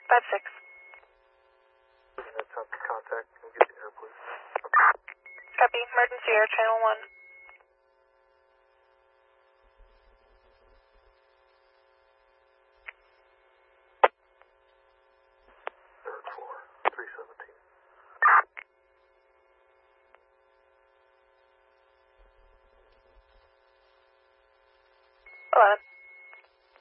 5-6. That's up to contact. Can you get the air, please? Copy. Emergency air, channel 1. Third floor, 317. Hello.